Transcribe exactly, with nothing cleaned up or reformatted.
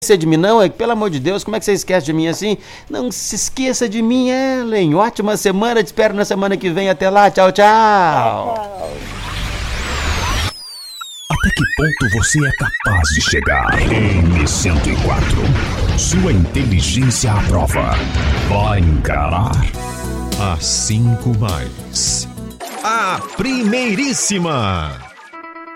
esquecer de mim, não, é, pelo amor de Deus, como é que você esquece de mim assim? Não se esqueça de mim, Ellen. Ótima semana, te espero na semana que vem. Até lá, tchau, tchau. Até que ponto você é capaz de chegar? M cento e quatro. Sua inteligência à prova. Vai encarar a cinco mais. A primeiríssima.